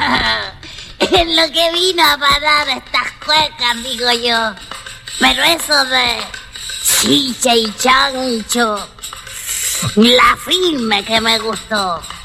En lo que vino a parar estas cuecas, digo yo. Pero eso de chicha y chancho, la firme que me gustó.